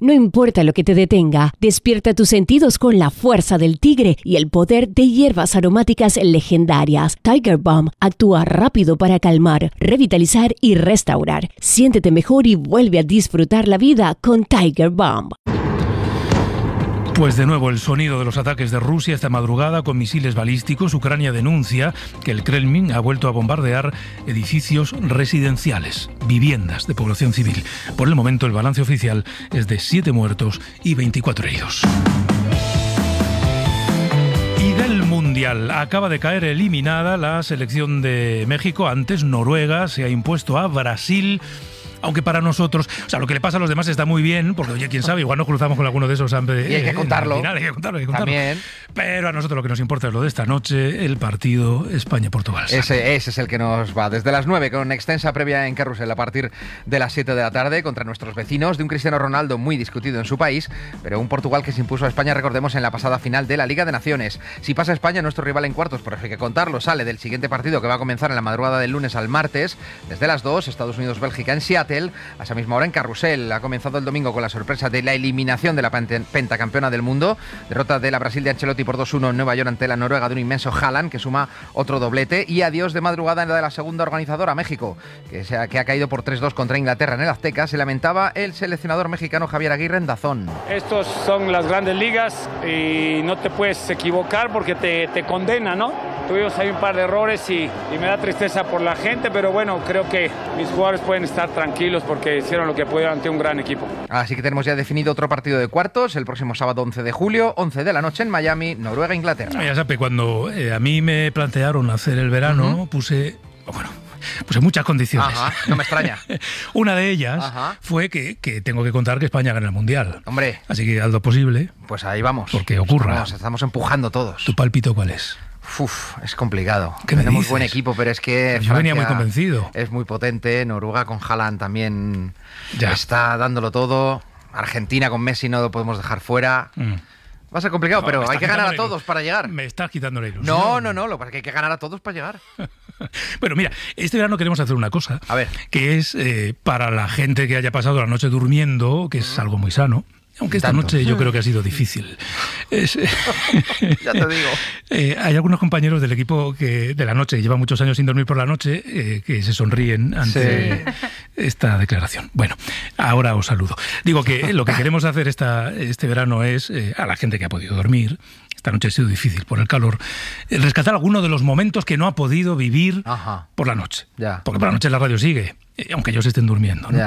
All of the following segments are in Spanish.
No importa lo que te detenga, despierta tus sentidos con la fuerza del tigre y el poder de hierbas aromáticas legendarias. Tiger Balm actúa rápido para calmar, revitalizar y restaurar. Siéntete mejor y vuelve a disfrutar la vida con Tiger Balm. Pues de nuevo el sonido de los ataques de Rusia esta madrugada con misiles balísticos. Ucrania denuncia que el Kremlin ha vuelto a bombardear edificios residenciales, viviendas de población civil. Por el momento el balance oficial es de 7 muertos y 24 heridos. Y del Mundial acaba de caer eliminada la selección de México. Antes Noruega se ha impuesto a Brasil. Aunque para nosotros, o sea, lo que le pasa a los demás está muy bien, porque oye, quién sabe, igual nos cruzamos con alguno de esos. Y hay que contarlo. Hay que contarlo. También. Pero a nosotros lo que nos importa es lo de esta noche, el partido España-Portugal. Ese es el que nos va desde las 9, con extensa previa en Carrusel a partir de las 7 de la tarde contra nuestros vecinos, de un Cristiano Ronaldo muy discutido en su país, pero un Portugal que se impuso a España, recordemos, en la pasada final de la Liga de Naciones. Si pasa España, nuestro rival en cuartos, por eso hay que contarlo, sale del siguiente partido que va a comenzar en la madrugada del lunes al martes, desde las 2, Estados Unidos-Bélgica en Seattle, a esa misma hora en Carrusel. Ha comenzado el domingo con la sorpresa de la eliminación de la pentacampeona del mundo, derrota de la Brasil de Ancelotti por 2-1 en Nueva York ante la Noruega de un inmenso Haaland, que suma otro doblete, y adiós de madrugada en la de la segunda organizadora, México, que ha caído por 3-2 contra Inglaterra en el Azteca. Se lamentaba el seleccionador mexicano Javier Aguirre en DAZN. Estos son las grandes ligas y no te puedes equivocar porque te condena, ¿no? Tuvimos ahí un par de errores y me da tristeza por la gente, pero bueno, creo que mis jugadores pueden estar tranquilos porque hicieron lo que pudieron ante un gran equipo. Así que tenemos ya definido otro partido de cuartos, el próximo sábado 11 de julio, 11 de la noche en Miami, Noruega-Inglaterra. Ya sabe, cuando a mí me plantearon hacer el verano, puse muchas condiciones. Ajá, no me extraña. Una de ellas fue que tengo que contar que España gana el Mundial. Hombre. Así que haz lo posible. Pues ahí vamos. Porque ocurra. Estamos empujando todos. ¿Tu pálpito cuál es? Es complicado. ¿Qué me Tenemos dices? Buen equipo, pero es que Yo venía muy convencido. Es muy potente. Noruega con Haaland también ya está dándolo todo. Argentina con Messi no lo podemos dejar fuera. Va a ser complicado, pero hay que ganar a todos para llegar. Me estás quitando la ilusión. No, lo que pasa es que hay que ganar a todos para llegar. Bueno, mira, este verano queremos hacer una cosa. A ver. Que es para la gente que haya pasado la noche durmiendo, que es algo muy sano. Aunque esta noche yo creo que ha sido difícil. Ya te digo. Hay algunos compañeros del equipo de la noche, que llevan muchos años sin dormir por la noche, que se sonríen ante esta declaración. Bueno, ahora os saludo. Digo que lo que queremos hacer este verano es, a la gente que ha podido dormir, esta noche ha sido difícil por el calor, rescatar alguno de los momentos que no ha podido vivir por la noche. Ya. Porque por la noche la radio sigue, aunque ellos estén durmiendo, ¿no?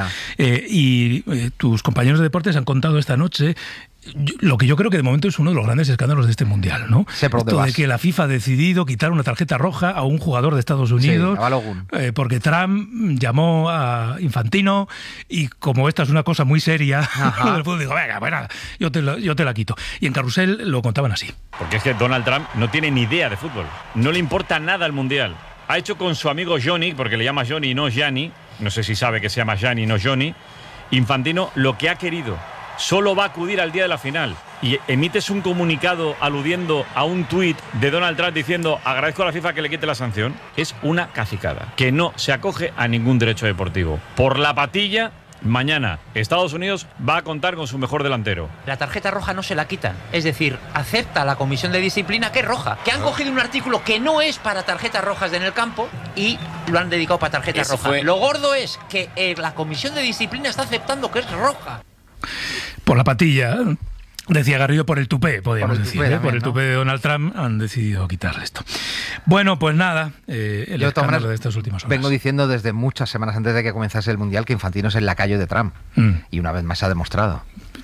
Tus compañeros de deportes han contado esta noche lo que yo creo que de momento es uno de los grandes escándalos de este Mundial, ¿no? Esto de que la FIFA ha decidido quitar una tarjeta roja a un jugador de Estados Unidos porque Trump llamó a Infantino y como esta es una cosa muy seria, digo, venga, bueno, yo te la quito. Y en Carrusel lo contaban así. Porque es que Donald Trump no tiene ni idea de fútbol. No le importa nada el Mundial. Ha hecho con su amigo Johnny, porque le llama Johnny y no Gianni, no sé si sabe que se llama Gianni y no Johnny, Infantino lo que ha querido. Solo va a acudir al día de la final. Y emites un comunicado aludiendo a un tuit de Donald Trump diciendo agradezco a la FIFA que le quite la sanción. Es una cacicada, que no se acoge a ningún derecho deportivo. Por la patilla, mañana Estados Unidos va a contar con su mejor delantero. La tarjeta roja no se la quitan. Es decir, acepta la comisión de disciplina que es roja. Que han cogido un artículo que no es para tarjetas rojas en el campo y lo han dedicado para tarjetas rojas. Lo gordo es que la comisión de disciplina está aceptando que es roja. Por la patilla, decía Garrido, por el tupé, podríamos decir. También, por el tupé de Donald Trump han decidido quitarle esto. Bueno, pues nada, el escándalo de estas últimas horas. Vengo diciendo desde muchas semanas antes de que comenzase el Mundial que Infantino es el lacayo de Trump. Y una vez más se ha demostrado.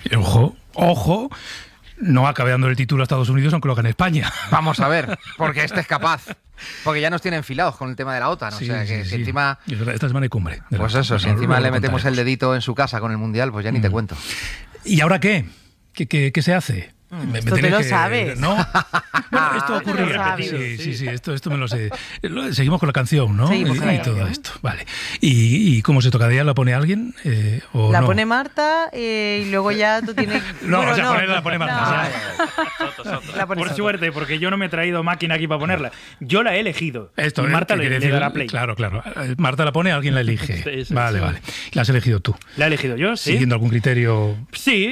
Ojo, no acabe dando el título a Estados Unidos aunque lo gane España. Vamos a ver, porque este es capaz. Porque ya nos tienen enfilados con el tema de la OTAN. O sea, que si encima... Esta semana hay cumbre. Pues eso, si encima le metemos el dedito en su casa con el Mundial, pues ya ni te cuento. ¿Y ahora qué? ¿Qué se hace? Esto te lo sabes. ¿No? Bueno, esto ocurría. Sí, esto me lo sé. Seguimos con la canción, ¿no? Seguimos con la todo canción. esto. Vale. ¿Y cómo se toca? ¿La pone alguien? ¿O la no? pone Marta y luego ya tú tienes... La pone Marta. La pone Por Soto. suerte, porque yo no me he traído máquina aquí para ponerla. Yo la he elegido. Esto, y Marta le dará play. Claro. Marta la pone, alguien la elige. Eso, vale. ¿La has elegido tú? La he elegido yo, sí. ¿Siguiendo algún criterio? Sí.